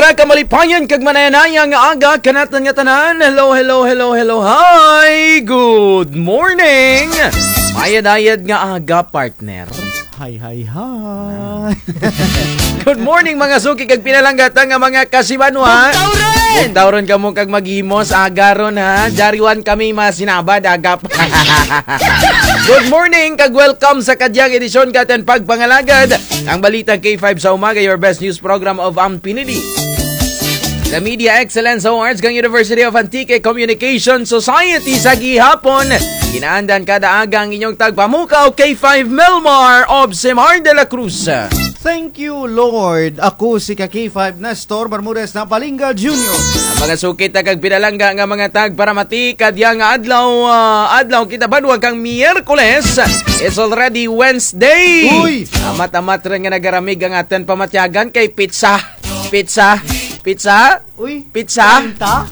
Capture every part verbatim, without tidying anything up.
Wala ka malipayan kag manayanayang aga kanatan nga tanan. Hello, hello, hello, hello. Hi. Good morning. Mayad-ayad nga aga, partner. Hi, hi, hi. Good morning mga suki kag pinalanggatang nga mga kasibanwa. Bugtawron ka mo kag maghimos agaron ha. Jariwan kami masinabad agap. Good morning kag welcome sa kadyang edisyon katen pagpangalagad ang Balitang K five sa umaga, your best news program of Ampinili. The Media Excellence Awards ng University of Antique Communication Society sa gihapon. Ginaandan kada aga ang inyong tagpamukaw K five Melmar of Semar de la Cruz. Thank you, Lord. Ako si K five Nestor Bermudez na Palinga Junior Ang mga sukit na kag pinalangga nga mga tag para mati kadyang adlaw uh, adlaw kita badwa kang Miyerkules. It's already Wednesday. Uy! Amat-amat rin nga nagaramig ang atin pamatyagan kay pizza. Pizza. Pizza? Uy, Pizza? Pizza?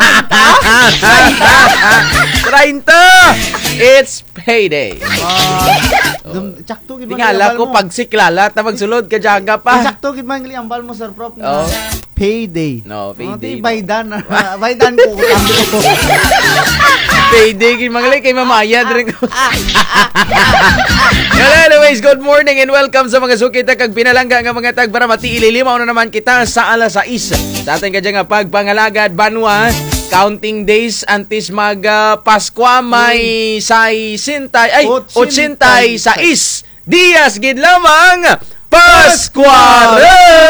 Trainta! It's payday. Uh, Tsakto gid man. Tingala ko pag siklala ta magsulod ka jaga pa. Tsakto gid man gali ambal mo sir prof. Oh. Payday. No, payday. No. Baydan. Baydan ko. Payday gid mangali kay mamayad rin ko. Well, anyways, good morning and welcome sa mga sukit kag pinalangga nga mga tag para mati ililimaw na naman kita sa alas sais. Sa ating kadya nga pagpangalagad banwa. Counting days antes mag uh, Paskwa may say sintay ay otsintay sais dias gid lamang Paskwa.